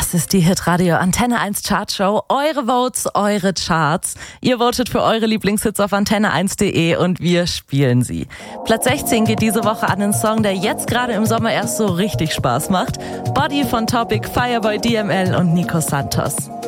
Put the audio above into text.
Das ist die Hitradio Antenne 1 Chartshow. Eure Votes, eure Charts. Ihr votet für eure Lieblingshits auf antenne1.de und wir spielen sie. Platz 16 geht diese Woche an einen Song, der jetzt gerade im Sommer erst so richtig Spaß macht. Body von Topic, Fireboy DML und Nico Santos.